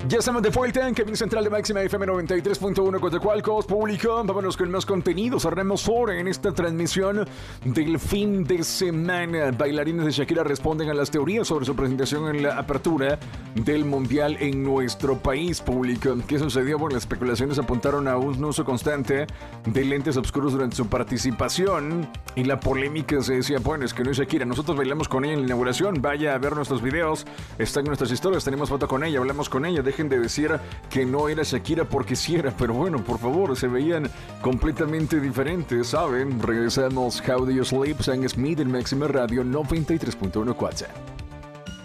Ya estamos de vuelta en Cabina Central de Máxima FM 93.1 Coatzacoalcos, público. Vámonos con más contenidos. Cerremos fora en esta transmisión del fin de semana. Bailarines de Shakira responden a las teorías sobre su presentación en la apertura del Mundial en nuestro país, público. ¿Qué sucedió? Bueno, las especulaciones apuntaron a un uso constante de lentes oscuros durante su participación. Y la polémica se decía, bueno, es que no es Shakira. Nosotros bailamos con ella en la inauguración. Vaya a ver nuestros videos. Están en nuestras historias. Tenemos foto con ella. Hablamos con ella. Dejen de decir que no era Shakira porque sí era, pero bueno, por favor, se veían completamente diferentes, ¿saben? Regresamos. How Do You Sleep, Sam Smith en Máxima Radio 93.1 Cuatza.